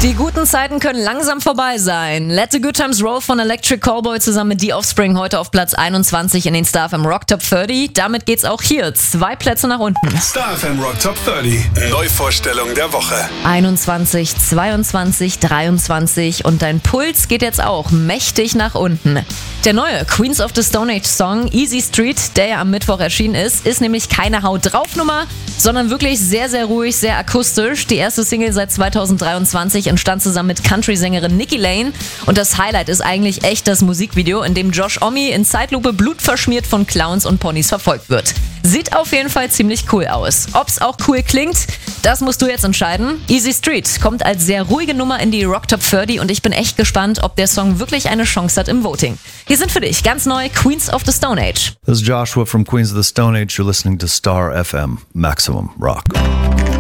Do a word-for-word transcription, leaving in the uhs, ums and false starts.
Die guten Zeiten können langsam vorbei sein. Let the Good Times Roll von Electric Callboy zusammen mit The Offspring heute auf Platz einundzwanzig in den Star F M Rock Top dreißig. Damit geht's auch hier zwei Plätze nach unten. Star F M Rock Top dreißig. Neuvorstellung der Woche. einundzwanzig, zweiundzwanzig, dreiundzwanzig und dein Puls geht jetzt auch mächtig nach unten. Der neue Queens of the Stone Age Song Easy Street, der ja am Mittwoch erschienen ist, ist nämlich keine Haut-drauf-Nummer, sondern wirklich sehr, sehr ruhig, sehr akustisch. Die erste Single seit zweitausenddreiundzwanzig entstand zusammen mit Country-Sängerin Nikki Lane. Und das Highlight ist eigentlich echt das Musikvideo, in dem Josh Homme in Zeitlupe blutverschmiert von Clowns und Ponys verfolgt wird. Sieht auf jeden Fall ziemlich cool aus. Ob's auch cool klingt, das musst du jetzt entscheiden. Easy Street kommt als sehr ruhige Nummer in die Rock Top dreißig und ich bin echt gespannt, ob der Song wirklich eine Chance hat im Voting. Hier sind für dich ganz neu Queens of the Stone Age. This is Joshua from Queens of the Stone Age. You're listening to Star F M, Maximum Rock.